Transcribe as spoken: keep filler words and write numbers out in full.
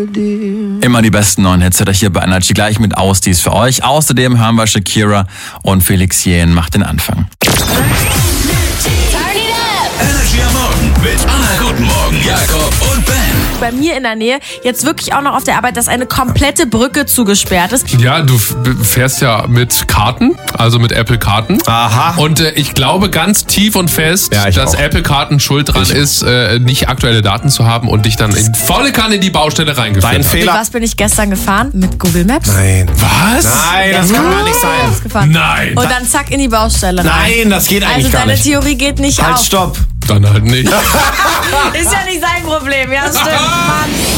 Immer die besten neuen Hits hört ihr hier bei Energy gleich mit aus, die ist für euch. Außerdem haben wir Shakira und Felix Jähn macht den Anfang. Energy am Morgen mit Anna Guten Morgen, Jakob und Ben. Bei mir in der Nähe, jetzt wirklich auch noch auf der Arbeit, dass eine komplette Brücke zugesperrt ist. Ja, du f- fährst ja mit Karten, also mit Apple-Karten. Aha. Und äh, ich glaube ganz tief und fest, Ja, ich dass auch. Apple-Karten schuld dran Ich- ist, äh, nicht aktuelle Daten zu haben und dich dann in volle Kanne in die Baustelle reingeführt Dein hat. Fehler. Was bin ich gestern gefahren? Mit Google Maps. Nein. Was? Nein, das kann gar nicht sein. Gefahren. Nein. Und dann zack in die Baustelle rein. Nein, das geht eigentlich Also gar deine nicht. Theorie geht nicht Halt, auf. stopp. Dann halt nicht. Ist ja nicht sein Problem, ja, stimmt. Mann.